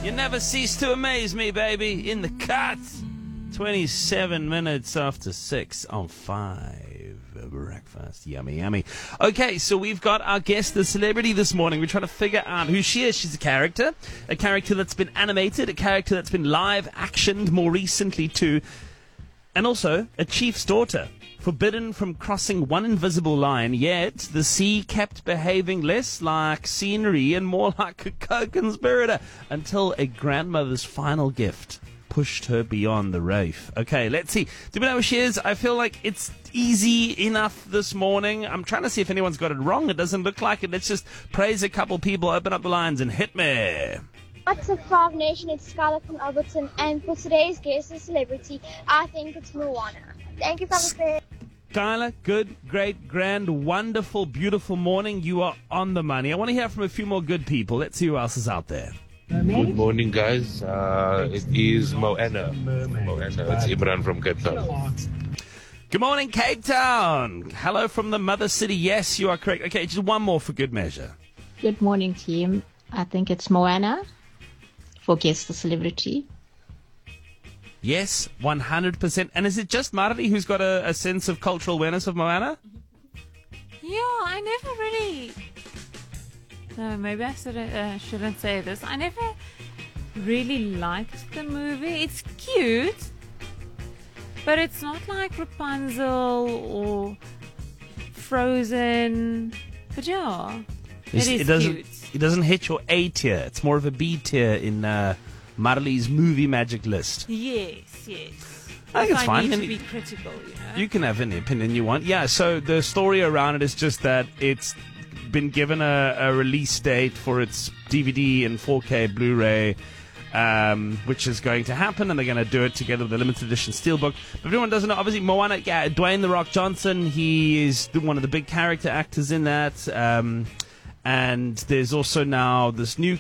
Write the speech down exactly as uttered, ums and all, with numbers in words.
You never cease to amaze me, baby. In the cut. twenty-seven minutes after six on five. Breakfast. Yummy, yummy. Okay, so we've got our guest, the celebrity this morning. We're trying to figure out who she is. She's a character. A character that's been animated. A character that's been live actioned more recently too. And also a chief's daughter. Forbidden from crossing one invisible line, yet the sea kept behaving less like scenery and more like a co-conspirator until a grandmother's final gift pushed her beyond the reef. Okay, let's see. Do we know who she is? I feel like it's easy enough this morning. I'm trying to see if anyone's got it wrong. It doesn't look like it. Let's just praise a couple people, open up the lines, and hit me. What's up, Five Nation? It's Scarlett from Alberton, and for today's guest, the celebrity, I think it's Moana. Thank you for the Skylar, good, great, grand, wonderful, beautiful morning. You are on the money. I want to hear from a few more good people. Let's see who else is out there. Good morning, guys. Uh, it is Moana. Moana. It's Imran from Cape Town. Good morning, Cape Town. Hello from the mother city. Yes, you are correct. Okay, just one more for good measure. Good morning, team. I think it's Moana for Guess the Celebrity. Yes, one hundred percent. And is it just Marley who's got a, a sense of cultural awareness of Moana? Yeah, I never really... No, maybe I shouldn't, uh, shouldn't say this. I never really liked the movie. It's cute, but it's not like Rapunzel or Frozen. But yeah, it It's- is it doesn't. cute. It doesn't hit your A tier. It's more of a B tier in uh, Marley's movie magic list. Yes, yes. I think If it's fine. need And to be critical, you know. You can have any opinion you want. Yeah. So the story around it is just that it's been given a, a release date for its D V D and four K Blu-ray, um, which is going to happen, and they're going to do it together with a limited edition steelbook. But if anyone doesn't know, obviously Moana, yeah, Dwayne The Rock Johnson, he is the, one of the big character actors in that. Um, and there's also now this new